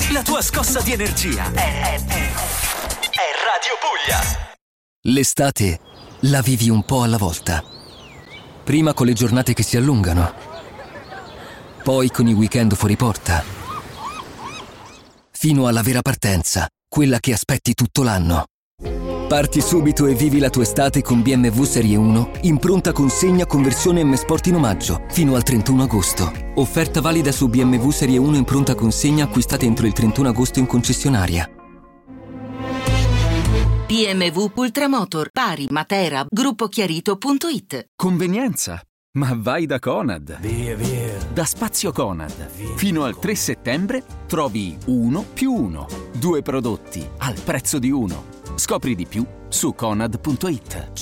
La tua scossa di energia è Radio Puglia. L'estate la vivi un po' alla volta. Prima con le giornate che si allungano, poi con i weekend fuori porta, fino alla vera partenza, quella che aspetti tutto l'anno. Parti subito e vivi la tua estate con BMW Serie 1 in pronta consegna con versione M Sport in omaggio fino al 31 agosto. Offerta valida su BMW Serie 1 in pronta consegna acquistate entro il 31 agosto in concessionaria. BMW Ultramotor, Bari, Matera, gruppochiarito.it. Convenienza? Ma vai da Conad. Via. Da Spazio Conad. Fino al 3 settembre trovi 1+1. 2 prodotti al prezzo di uno. Scopri di più su conad.it.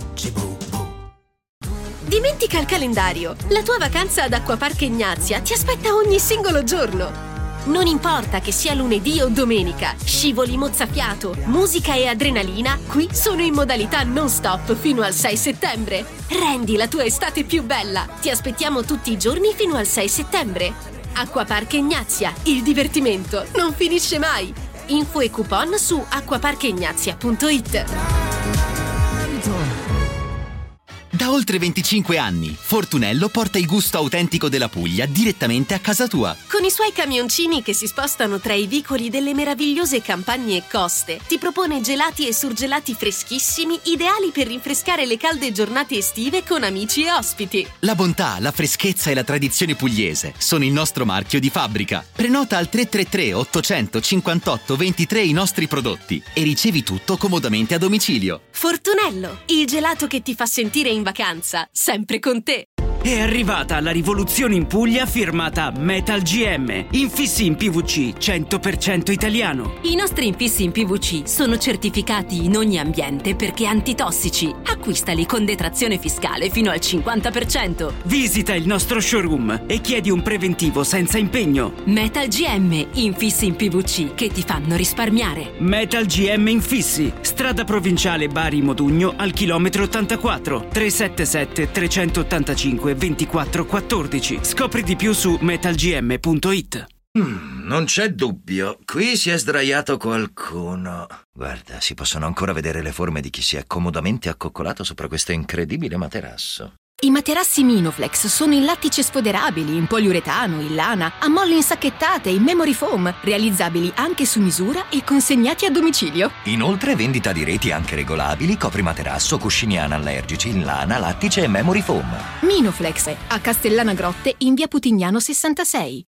Dimentica il calendario. La tua vacanza ad Acquapark Ignazia ti aspetta ogni singolo giorno. Non importa che sia lunedì o domenica, scivoli mozzafiato, musica e adrenalina, qui sono in modalità non stop fino al 6 settembre. Rendi la tua estate più bella. Ti aspettiamo tutti i giorni fino al 6 settembre. Acquapark Ignazia, il divertimento non finisce mai. Info e coupon su acquaparkignazia.it. Da oltre 25 anni, Fortunello porta il gusto autentico della Puglia direttamente a casa tua. Con i suoi camioncini che si spostano tra i vicoli delle meravigliose campagne e coste, ti propone gelati e surgelati freschissimi, ideali per rinfrescare le calde giornate estive con amici e ospiti. La bontà, la freschezza e la tradizione pugliese sono il nostro marchio di fabbrica. Prenota al 333 858 23 i nostri prodotti e ricevi tutto comodamente a domicilio. Fortunello, il gelato che ti fa sentire in vacanza, sempre con te. È arrivata la rivoluzione in Puglia firmata Metal GM. Infissi in PVC 100% italiano. I nostri infissi in PVC sono certificati in ogni ambiente perché antitossici. Acquistali con detrazione fiscale fino al 50%. Visita il nostro showroom e chiedi un preventivo senza impegno. Metal GM, infissi in PVC che ti fanno risparmiare. Metal GM Infissi, strada provinciale Bari Modugno al chilometro 84, 377 385 2414. Scopri di più su metalgm.it. Non c'è dubbio, qui si è sdraiato qualcuno. Guarda, si possono ancora vedere le forme di chi si è comodamente accoccolato sopra questo incredibile materasso. I materassi Minoflex sono in lattice sfoderabili, in poliuretano, in lana, a molle insacchettate, in memory foam, realizzabili anche su misura e consegnati a domicilio. Inoltre vendita di reti anche regolabili, coprimaterasso, cuscini anallergici in lana, lattice e memory foam. Minoflex, a Castellana Grotte in via Putignano 66.